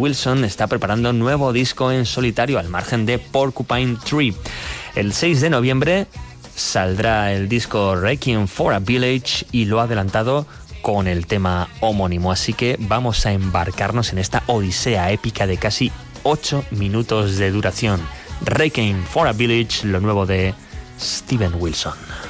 Wilson está preparando un nuevo disco en solitario al margen de Porcupine Tree. El 6 de noviembre saldrá el disco Requiem for a Village y lo ha adelantado con el tema homónimo. Así que vamos a embarcarnos en esta odisea épica de casi 8 minutos de duración. Requiem for a Village, lo nuevo de Steven Wilson.